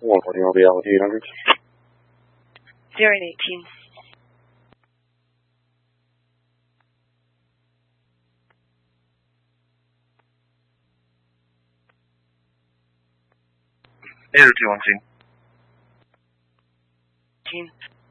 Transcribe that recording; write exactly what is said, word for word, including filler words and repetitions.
One forty, I'll be out with eight hundred. Zero and eighteen. eight oh two, one scene. Team.